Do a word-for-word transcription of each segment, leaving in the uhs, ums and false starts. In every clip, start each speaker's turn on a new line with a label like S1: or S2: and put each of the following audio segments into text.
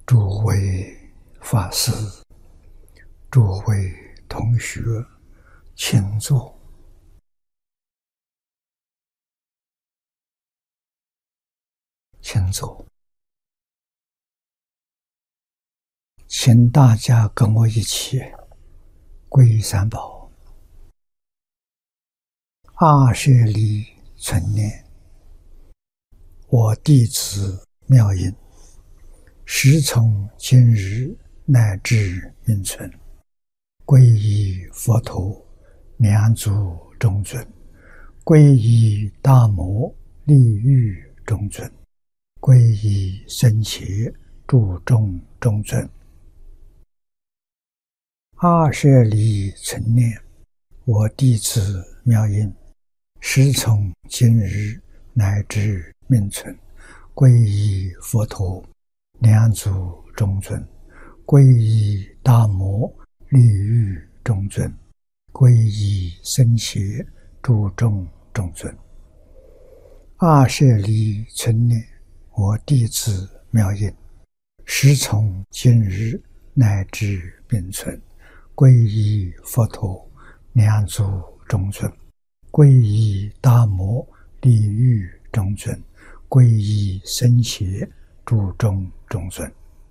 S1: 诸位法师、诸位同学，请坐。请坐。请大家跟我一起皈依三宝。阿舍利存念，我弟子妙音，时从今日乃至命存，皈依佛陀、两足中尊，皈依大摩利欲中尊，皈依僧伽注众中尊。阿舍利存念，我弟子妙音，时从今日乃至命存，皈依佛陀、两足中尊，皈依大摩利欲中尊，皈依僧伽注众中尊。阿舍利存念，我弟子妙音，时从今日乃至命存，皈依佛陀、两足中尊，皈依大摩利欲中尊，皈依僧伽注众中尊。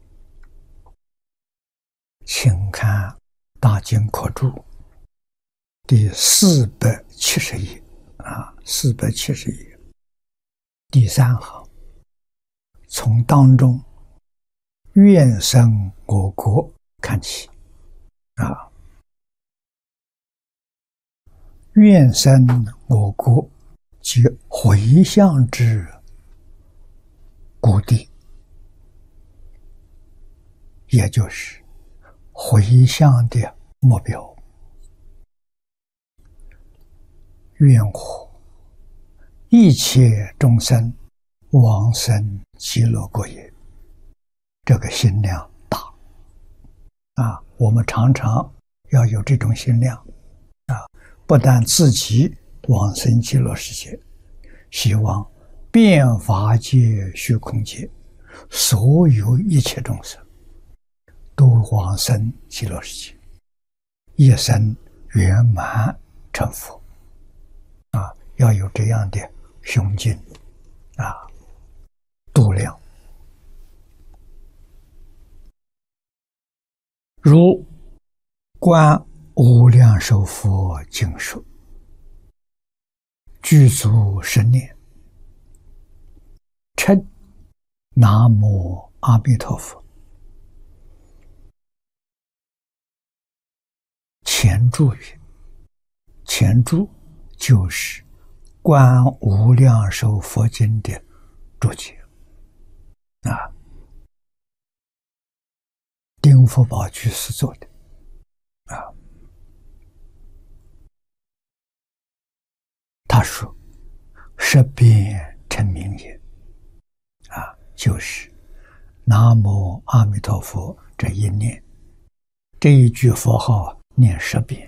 S1: 请看大经课注第四百七十页啊，四百七十页第三行，从当中愿生我国看起啊。愿生我国，即回向之故地，也就是回向的目标。愿我一切众生往生极乐国也。这个心量大啊！我们常常要有这种心量啊！不但自己往生极乐世界，希望遍法界虚空界所有一切众生都往生极乐世界，一生圆满成佛啊！要有这样的胸襟啊，度量。如观无量寿佛经说，具足十念，称南无阿弥陀佛。前注语，前注就是观无量寿佛经的注解啊。丁福宝居士做的啊。他说十遍称名也啊，就是南无阿弥陀佛这一念，这一句佛号念十遍